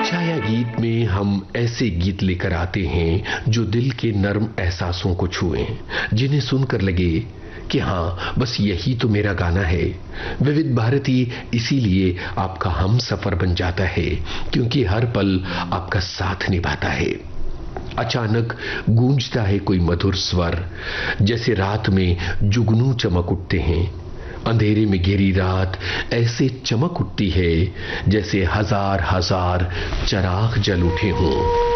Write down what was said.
छाया गीत में हम ऐसे गीत लेकर आते हैं जो दिल के नर्म एहसासों को छुएं, जिन्हें सुनकर लगे कि हाँ, बस यही तो मेरा गाना है। विविध भारती इसीलिए आपका हम सफर बन जाता है, क्योंकि हर पल आपका साथ निभाता है। अचानक गूंजता है कोई मधुर स्वर, जैसे रात में जुगनू चमक उठते हैं। अंधेरे में घेरी रात ऐसे चमक उठती है जैसे हजार हजार चराग जल उठे हों।